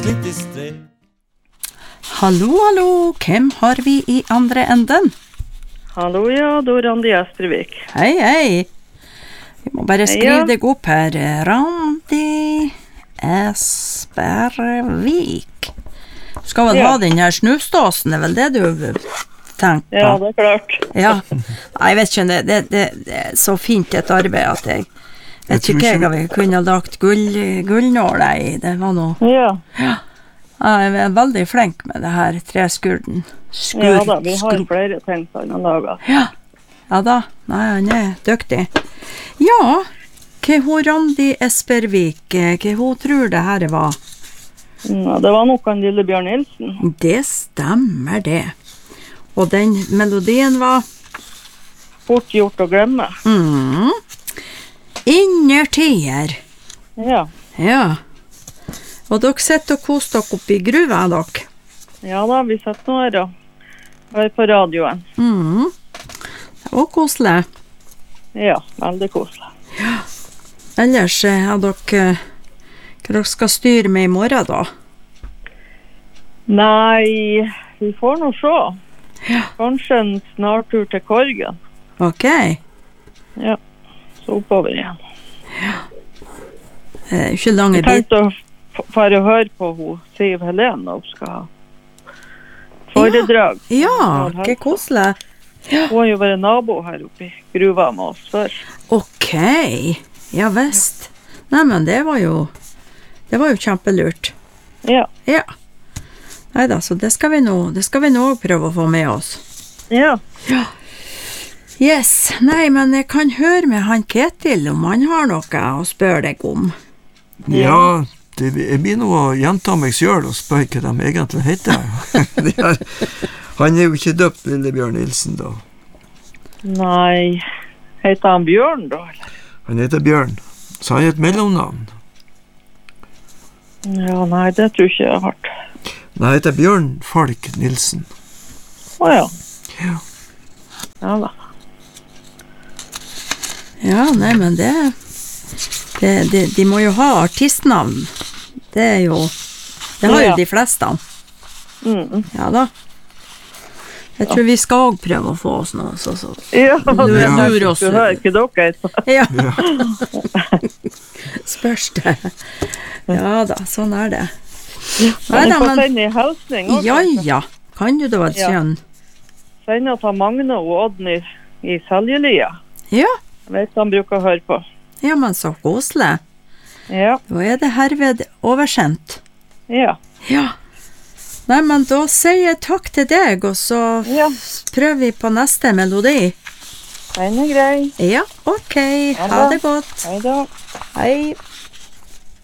litt distré. Hallo, hallo, hvem har vi I andre enden? Hallo, ja, da Randi Espervik. Hei, hei. Vi må bare skrive ja. deg opp her. Randi Espervik. Du skal vel ha den her snusdåsen, det vel det du tenker på? Ja, det klart. Ja. Nei, jeg vet ikke, det så fint et arbeid at jeg vet ikke hva vi kunne ha lagt gullnåler I. Det var noe... Ja. Jeg veldig flink med det her treskurden. Ja da, vi har flere ting på denne dagen. Ja da, nei, han dyktig. Ja, hva hun Randi Espervik, hva hun tror det her var? Ja, det var nok han lille Bjørn Nilsen. Det stemmer det. Og den melodien var? Fort gjort å glemme. Innertier. Ja. Ja. Og dere sitter og koster dere opp I gruva, dere? Ja da, vi sitter nå her og er på radioen. Det var koselig. Ja, veldig koselig. Ja. Ellers har dere hva dere skal styre med I morgen da? Nei, vi får nå se. Ja. Kanskje en snartur til Korgen. Ok. Ja, så oppover igjen. Ja. Ikke lange bit. Jeg tenkte å fare og høre på hun Siv Helen når hun skal ha foredrag. Ja, hva koselig. Ja. Hun har jo vært nabo her oppe I gruva med oss før. Ok, ja vest. Nei, men det var jo kjempelurt. Ja. Ja. Neida, så det skal vi nå prøve å få med oss. Ja. Ja. Yes, nei, men jeg kan høre med han Ketil om han har noe å spørre deg om. Ja, jeg blir nå å gjenta meg selv og spørre hva de egentlig heter. Han jo ikke døpt, lille Bjørn Nilsen, da. Nei, heter han Bjørn, da? Eller? Han heter Bjørn, så han er et mellomnavn. Ja, nei, det tror ikke jeg har hørt. Han heter Bjørn Falk Nilsen. Åja. Ja. Ja da. Ja, nei, men de må jo ha artistnavn. Det har jo de fleste. Ja da. Jeg tror vi skal også prøve å få oss noe, så. Ja, lurer oss. Du hører ikke dere. Ja. Spørs det. Ja da, sånn det. Men du får sende en hilsning også. Ja, kan du da vel skjønne? Sende til Magne og Odden I Seljelia. Ja. Jeg vet han bruker å høre på. Ja, men så koselig. Ja. Da det herved oversendt. Ja. Ja. Nei, men da sier jeg takk til deg, og så prøver vi på neste melodi. Den grei. Ja, ok. Ha det godt. Hei da. Hei.